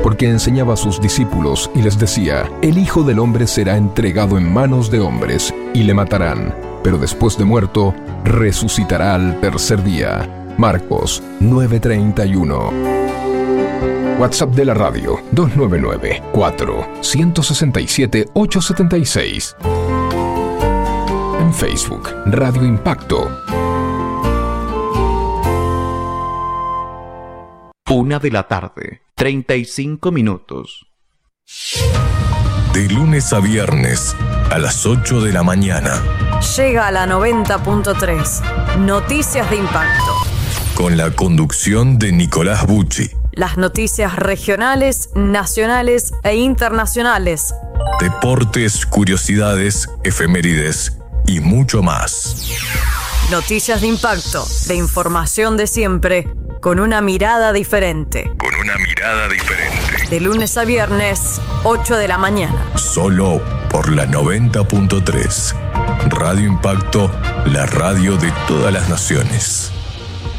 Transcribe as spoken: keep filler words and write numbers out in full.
porque enseñaba a sus discípulos y les decía: el Hijo del Hombre será entregado en manos de hombres y le matarán, pero después de muerto resucitará al tercer día. Marcos nueve treinta y uno. WhatsApp de la radio dos nueve nueve, cuatro seis siete, ocho siete seis. En Facebook, Radio Impacto. Una de la tarde, treinta y cinco minutos. De lunes a viernes, a las ocho de la mañana. Llega a la noventa punto tres. Noticias de Impacto. Con la conducción de Nicolás Bucci. Las noticias regionales, nacionales e internacionales. Deportes, curiosidades, efemérides y mucho más. Noticias de Impacto, de información de siempre, con una mirada diferente. Con una mirada diferente. De lunes a viernes, ocho de la mañana. Solo por la noventa punto tres. Radio Impacto, la radio de todas las naciones.